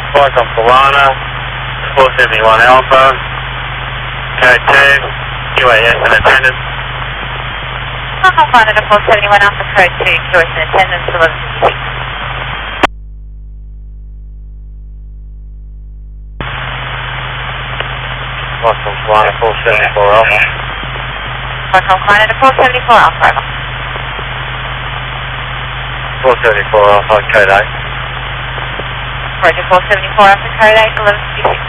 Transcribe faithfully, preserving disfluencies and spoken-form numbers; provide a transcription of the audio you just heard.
Welcome Solana, four seventy-one Alpha, code two, Q A S in attendance. Welcome Solana to four seventy-one Alpha, code two, Q A S in attendance, eleven fifty-six. Welcome Solana, four seventy-four Alpha. Welcome Solana to four seventy-four Alpha, over. four seventy-four Alpha, code eight. Roger, four seventy-four Alpha, code eight, eleven fifty-six.